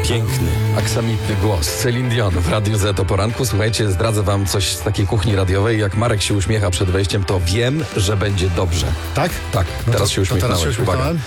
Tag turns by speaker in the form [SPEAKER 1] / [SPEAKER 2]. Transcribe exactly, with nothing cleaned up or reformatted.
[SPEAKER 1] Piękny, aksamitny głos. Celine Dion w Radiu Z o poranku. Słuchajcie, zdradzę wam coś z takiej kuchni radiowej. Jak Marek się uśmiecha przed wejściem, to wiem, że będzie dobrze.
[SPEAKER 2] Tak?
[SPEAKER 1] Tak,
[SPEAKER 2] No
[SPEAKER 1] teraz
[SPEAKER 2] to-
[SPEAKER 1] się
[SPEAKER 2] to teraz
[SPEAKER 1] uśmiechnąłem.
[SPEAKER 2] się uśmiechnąłem.
[SPEAKER 1] Uwaga.